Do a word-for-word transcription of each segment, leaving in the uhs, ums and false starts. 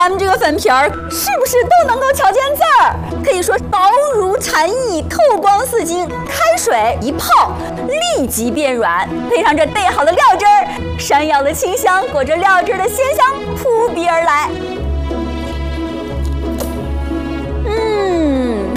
咱们这个粉皮儿是不是都能够瞧见字儿？可以说薄如蝉翼，透光似金，开水一泡，立即变软。配上这兑好的料汁儿，山药的清香裹着料汁的鲜香扑鼻而来。嗯，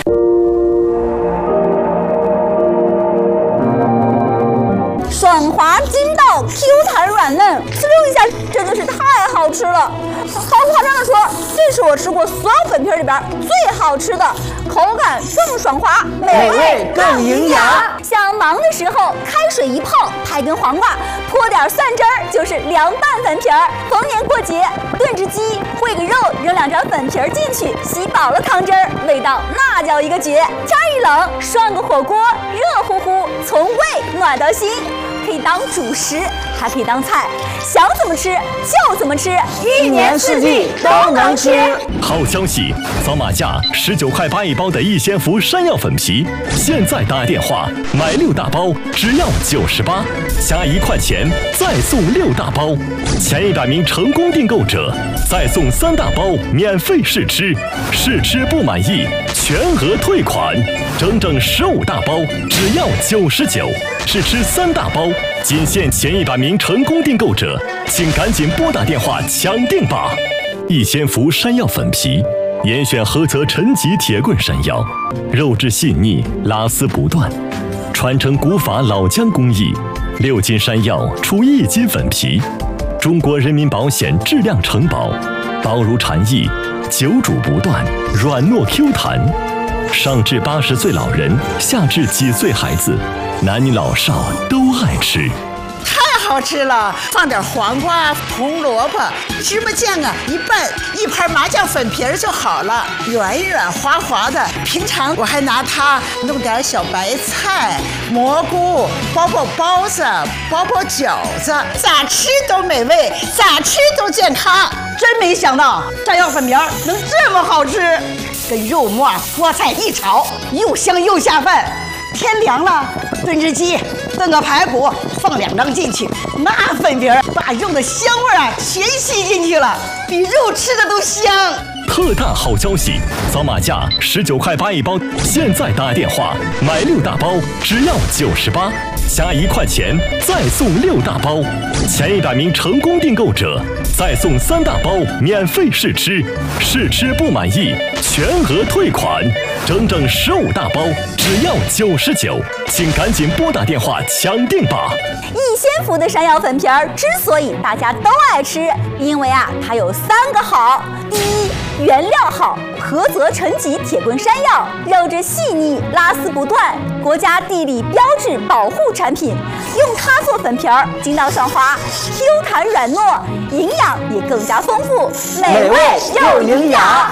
爽滑筋道 ，Q 弹软嫩，滋溜一下，真的是太好吃了。毫不夸张的说，这是我吃过所有粉皮里边最好吃的，口感更爽滑， 美味更营养。 想忙的时候，开水一泡，拍根黄瓜，泼点蒜汁儿，就是凉拌粉皮儿。逢年过节，炖只鸡，烩个肉，扔两条粉皮儿进去，吸饱了汤汁儿，味道那叫一个绝。天一冷，涮个火锅，热乎乎，从胃暖到心。可以当主食，还可以当菜，想怎么吃就怎么吃， 一年四季都能吃。 好消息，扫码价十九块八一包的逸仙福山药粉皮，现在打电话买六大包只要九十八，加一块钱再送六大包，前一百名成功订购者再送三大包免费试吃，试吃不满意全额退款，整整十五大包只要九十九，试吃三大包。仅限前一百名成功订购者，请赶紧拨打电话抢订吧！逸仙福山药粉皮，严选菏泽陈吉铁棍山药，肉质细腻，拉丝不断，传承古法老姜工艺，六斤山药出一斤粉皮，中国人民保险质量承保，薄如蝉翼，久煮不断，软糯 Q 弹，上至八十岁老人，下至几岁孩子，男女老少都爱吃。 太好吃了，放点黄瓜、红萝卜、芝麻酱啊，一拌一盘麻酱粉皮儿就好了，软软滑滑的。平常我还拿它弄点小白菜、蘑菇，包包包子，包包饺子，咋吃都美味，咋吃都健康。 真没想到山药粉皮儿能这么好吃，跟肉末、菠菜一炒，又香又下饭。天凉了，炖只鸡，炖个排骨，放两张进去，那粉皮儿把肉的香味啊全吸进去了，比肉吃的都香。 特大好消息，扫码价十九块八一包，现在打电话买六大包只要九十八，加一块钱再送六大包，前一百名成功订购者再送三大包免费试吃，试吃不满意全额退款，整整十五大包只要九十九，请赶紧拨打电话抢订吧！ 逸仙福的山药粉皮儿之所以大家都爱吃，因为啊它有三个好：第一，原料好，菏泽陈吉铁棍山药，肉质细腻，拉丝不断，国家地理标志保护产品，用它做粉皮儿，筋道爽滑 ，Q 弹软糯，营养也更加丰富，美味又营养。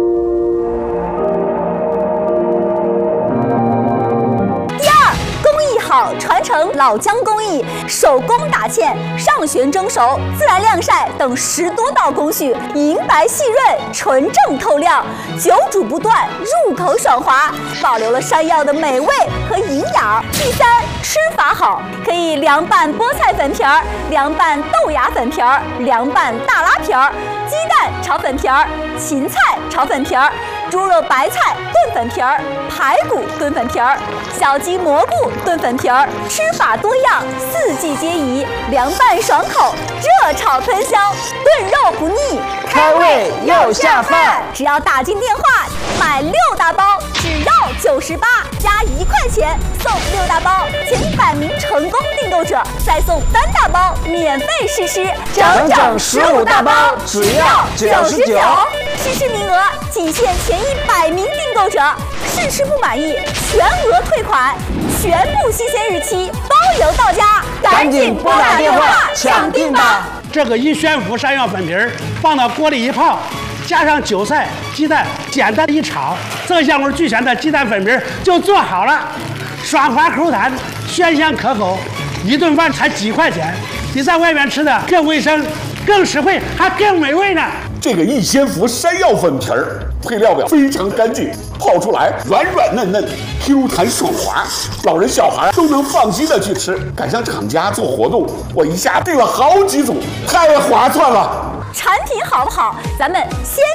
传承老姜工艺，手工打芡、上旋蒸熟、自然晾晒等十多道工序，银白细润，纯正透亮，久煮不断，入口爽滑，保留了山药的美味和营养。第三，吃法好，可以凉拌菠菜粉皮儿，凉拌豆芽粉皮儿，凉拌大拉皮儿，鸡蛋炒粉皮儿，芹菜炒粉皮儿，猪肉白菜炖粉皮儿，排骨炖粉皮儿，小鸡蘑菇炖粉皮儿，吃法多样，四季皆宜，凉拌爽口，热炒喷香，炖肉不腻， 开胃又下饭。 只要打进电话买六大包，只要九十八，加一块钱送六大包，前一百名成功订购者再送三大包免费试吃， 整整十五大包只要九十九。 试吃名额仅限前一百名订购者，试吃不满意全额退款，全部新鲜日期包邮到家， 赶紧拨打电话抢订吧！ 这个逸仙福山药粉皮儿放到锅里一泡，加上韭菜、鸡蛋，简单一炒，色香味俱全的鸡蛋粉皮儿就做好了，爽滑口弹，鲜香可口，一顿饭才几块钱，比在外面吃的更卫生、更实惠，还更美味呢。 这个逸仙福山药粉皮儿配料表非常干净，泡出来软软嫩嫩 ，Q 弹爽滑，老人小孩都能放心的去吃。赶上厂家做活动，我一下订了好几组，太划算了。 产品好不好，咱们先